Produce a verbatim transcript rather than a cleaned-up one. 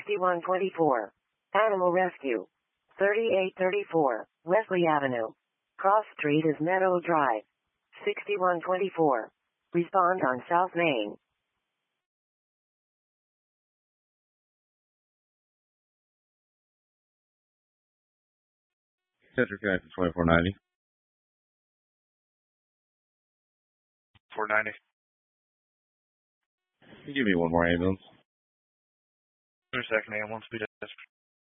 sixty-one twenty-four. Animal Rescue. thirty-eight thirty-four, Wesley Avenue. Cross Street is Meadow Drive. sixty-one twenty-four. Respond on South Main. Central Connected twenty-four ninety. four ninety. Give me one more ambulance. Two second, man. One speed.